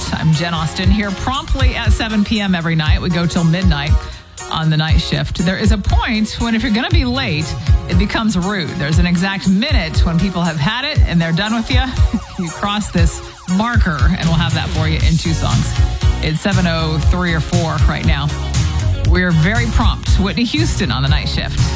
I'm Jen Austen here promptly at 7 p.m. every night. We go till midnight on the night shift. There is a point when if you're going to be late, it becomes rude. There's an exact minute when people have had it and they're done with you. You cross this marker and we'll have that for you in 2 songs. It's 7:03 or 4 right now. We're very prompt. Whitney Houston on the night shift.